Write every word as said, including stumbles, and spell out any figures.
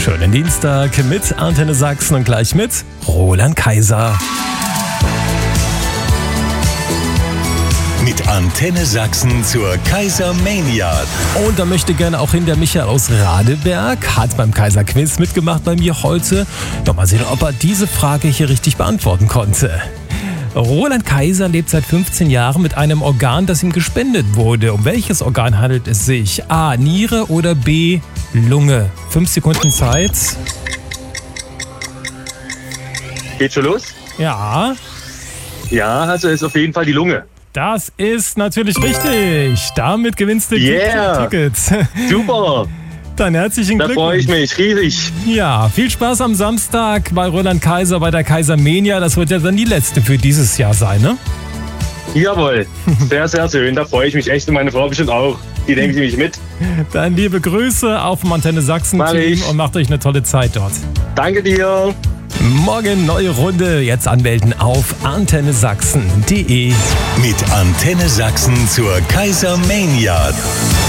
Schönen Dienstag mit Antenne Sachsen und gleich mit Roland Kaiser. Mit Antenne Sachsen zur Kaisermania. Und da möchte gerne auch hin der Michael aus Radeberg, hat beim Kaiser Quiz mitgemacht bei mir heute. Ja, mal sehen, ob er diese Frage hier richtig beantworten konnte. Roland Kaiser lebt seit fünfzehn Jahren mit einem Organ, das ihm gespendet wurde. Um welches Organ handelt es sich? A. Niere oder B. Lunge? Fünf Sekunden Zeit. Geht schon los? Ja, Ja, also ist auf jeden Fall die Lunge. das ist natürlich richtig. Damit gewinnst du Yeah. Tickets. Super, Dann herzlichen da freue ich Glückwunsch. mich riesig. Ja, viel Spaß am Samstag bei Roland Kaiser bei der Kaisermania. Das wird ja dann die letzte für dieses Jahr sein, ne? Jawohl, sehr, sehr schön. Da freue ich mich echt und meine Frau bestimmt auch. Die denkt nämlich mit. Dann liebe Grüße auf dem Antenne Sachsen Mach Team ich. und macht euch eine tolle Zeit dort. Danke dir. Morgen neue Runde. Jetzt anmelden auf antenne sachsen punkt de. Mit Antenne Sachsen zur Kaisermania.